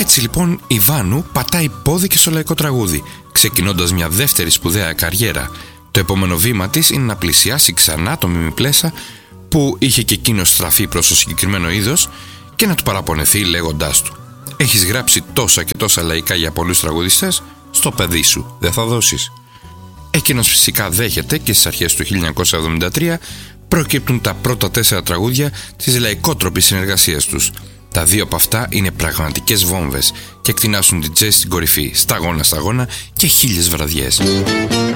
Έτσι λοιπόν η Βάνου πατάει πόδι και στο λαϊκό τραγούδι, ξεκινώντας μια δεύτερη σπουδαία καριέρα. Το επόμενο βήμα της είναι να πλησιάσει ξανά το Μίμη Πλέσα, που είχε και εκείνο στραφεί προς το συγκεκριμένο είδος, και να του παραπονεθεί λέγοντάς του: «Έχεις γράψει τόσα και τόσα λαϊκά για πολλούς τραγουδιστές, στο παιδί σου δεν θα δώσεις?» Εκείνος φυσικά δέχεται και στις αρχές του 1973 προκύπτουν τα πρώτα 4 τραγούδια της λαϊκότροπης συνεργασίας τους. Τα 2 από αυτά είναι πραγματικές βόμβες και εκτινάσουν την jazz στην κορυφή, σταγόνα σταγόνα και 1000 βραδιές.